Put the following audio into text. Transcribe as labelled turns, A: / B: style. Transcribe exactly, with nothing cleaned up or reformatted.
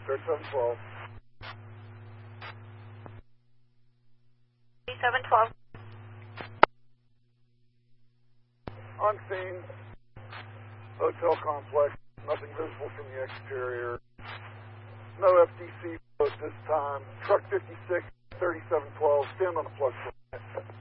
A: thirty-seven twelve.
B: thirty-seven twelve.
A: On scene, hotel complex, nothing visible from the exterior. No F D C at this time. Truck fifty-six, thirty-seven twelve, stand on the plus.